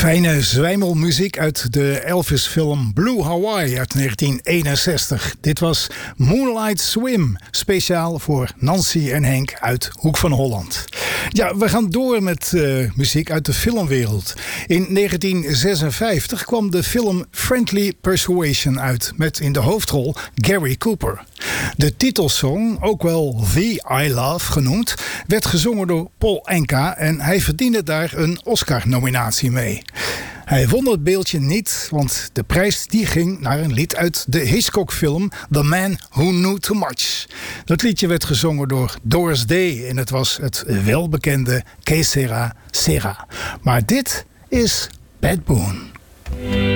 Fijne zwijmelmuziek uit de Elvis-film Blue Hawaii uit 1961. Dit was Moonlight Swim, speciaal voor Nancy en Henk uit Hoek van Holland. Ja, we gaan door met muziek uit de filmwereld. In 1956 kwam de film Friendly Persuasion uit, met in de hoofdrol Gary Cooper. De titelsong, ook wel The I Love genoemd, werd gezongen door Paul Anka en hij verdiende daar een Oscar-nominatie mee. Hij won het beeldje niet, want de prijs die ging naar een lied uit de Hitchcock-film The Man Who Knew Too Much. Dat liedje werd gezongen door Doris Day en het was het welbekende Que Sera Sera. Maar dit is Pat Boone.